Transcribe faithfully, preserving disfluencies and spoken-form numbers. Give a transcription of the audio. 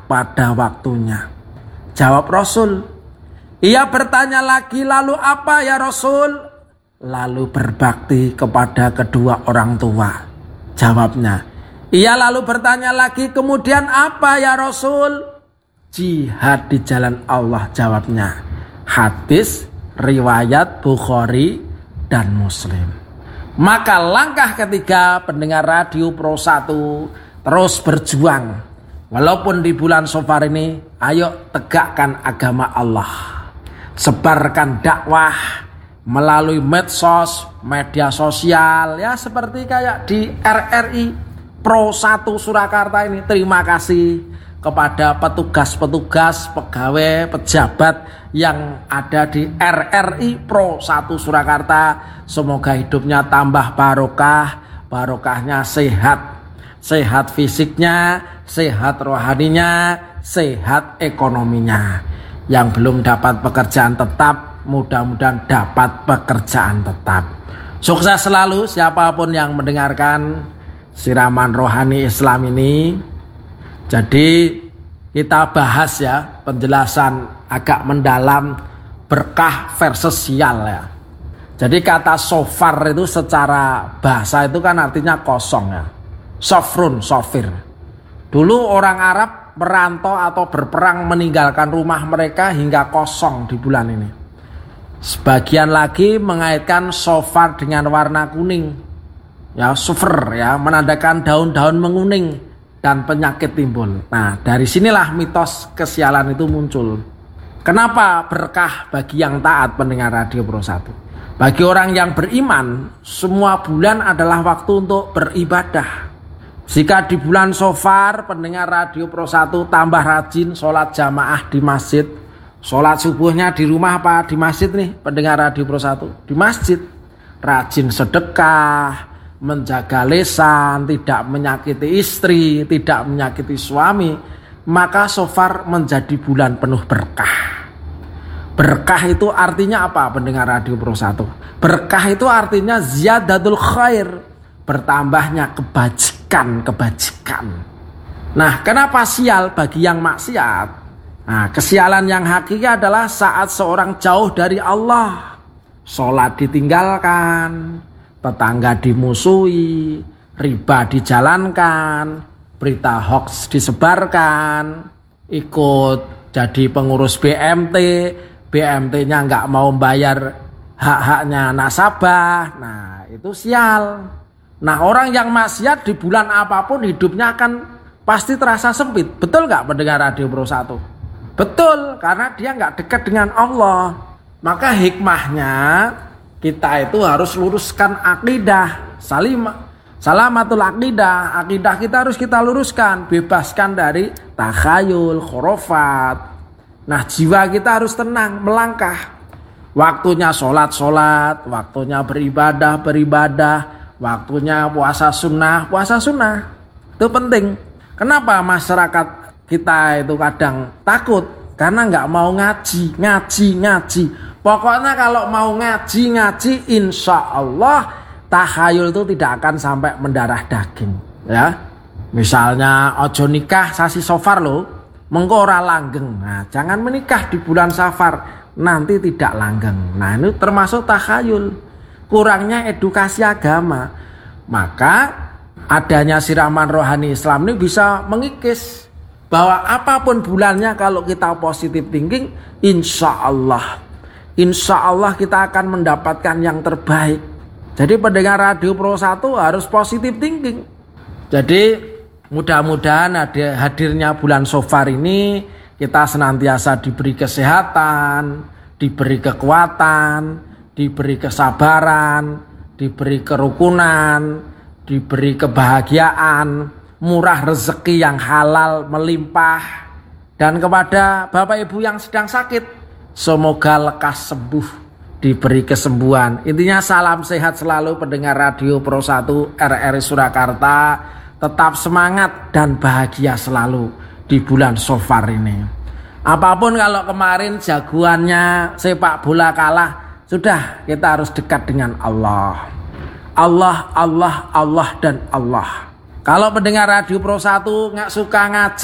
pada waktunya. Jawab Rasul. Ia bertanya lagi, lalu apa ya Rasul? Lalu berbakti kepada kedua orang tua. Jawabnya. Ia lalu bertanya lagi, kemudian apa ya Rasul? Jihad di jalan Allah, jawabnya. Hadis riwayat Bukhari dan Muslim. Maka langkah ketiga pendengar Radio Pro satu terus berjuang. Walaupun di bulan Shofar ini, ayo tegakkan agama Allah. Sebarkan dakwah melalui medsos, media sosial, ya seperti kayak di R R I Pro satu Surakarta ini. Terima kasih kepada petugas-petugas, pegawai, pejabat yang ada di R R I Pro satu Surakarta. Semoga hidupnya tambah barokah, barokahnya sehat. Sehat fisiknya, sehat rohaninya, sehat ekonominya. Yang belum dapat pekerjaan tetap, mudah-mudahan dapat pekerjaan tetap. Sukses selalu siapapun yang mendengarkan siraman rohani Islam ini. Jadi kita bahas ya penjelasan agak mendalam berkah versus sial ya. Jadi kata shofar itu secara bahasa itu kan artinya kosong ya. Sofrun, sofir. Dulu orang Arab merantau atau berperang meninggalkan rumah mereka hingga kosong di bulan ini. Sebagian lagi mengaitkan shofar dengan warna kuning. Ya, sufr ya, menandakan daun-daun menguning dan penyakit timbul. Nah, dari sinilah mitos kesialan itu muncul. Kenapa berkah bagi yang taat pendengar Radio Pro satu? Bagi orang yang beriman, semua bulan adalah waktu untuk beribadah. Jika di bulan Shofar pendengar Radio Pro satu tambah rajin sholat jamaah di masjid. Sholat subuhnya di rumah apa di masjid nih pendengar Radio Pro satu? Di masjid. Rajin sedekah, menjaga lisan, tidak menyakiti istri, tidak menyakiti suami, maka Shofar menjadi bulan penuh berkah. Berkah itu artinya apa pendengar Radio Pro satu? Berkah itu artinya ziyadatul khair, bertambahnya kebajikan-kebajikan. Nah, kenapa sial bagi yang maksiat? Nah, kesialan yang hakiki adalah saat seorang jauh dari Allah, sholat ditinggalkan, tetangga dimusuhi, riba dijalankan, berita hoax disebarkan, ikut jadi pengurus B M T, B M T-nya nggak mau bayar hak-haknya nasabah. Nah, itu sial. Nah, orang yang maksiat di bulan apapun hidupnya akan pasti terasa sempit. Betul nggak pendengar Radio Pro satu? Betul, karena dia nggak dekat dengan Allah. Maka hikmahnya kita itu harus luruskan akidah, salimah, salamatul akidah. Akidah kita harus kita luruskan, bebaskan dari takhayul, khurafat. Nah, jiwa kita harus tenang, melangkah. Waktunya sholat-sholat, waktunya beribadah, beribadah, waktunya puasa sunnah, puasa sunnah. Itu penting. Kenapa masyarakat kita itu kadang takut? Karena nggak mau ngaji, ngaji, ngaji. Pokoknya kalau mau ngaji, ngaji, insya Allah takhayul itu tidak akan sampai mendarah daging. Ya, misalnya ojo nikah sasi Shofar loh, mengko ora langgeng. Nah, jangan menikah di bulan Shofar, nanti tidak langgeng. Nah, ini termasuk takhayul. Kurangnya edukasi agama. Maka adanya siraman rohani Islam ini bisa mengikis bahwa apapun bulannya kalau kita positif thinking, insya Allah insya Allah kita akan mendapatkan yang terbaik. Jadi pendengar Radio Pro satu harus positif thinking. Jadi mudah-mudahan hadirnya bulan Shofar ini kita senantiasa diberi kesehatan, diberi kekuatan, diberi kesabaran, diberi kerukunan, diberi kebahagiaan, murah rezeki yang halal melimpah. Dan kepada Bapak Ibu yang sedang sakit, semoga lekas sembuh, diberi kesembuhan. Intinya salam sehat selalu pendengar Radio Pro satu R R I Surakarta. Tetap semangat dan bahagia selalu di bulan Shofar ini. Apapun kalau kemarin jagoannya sepak bola kalah, sudah kita harus dekat dengan Allah. Allah, Allah, Allah, dan Allah. Kalau pendengar Radio Pro satu nggak suka ngaji,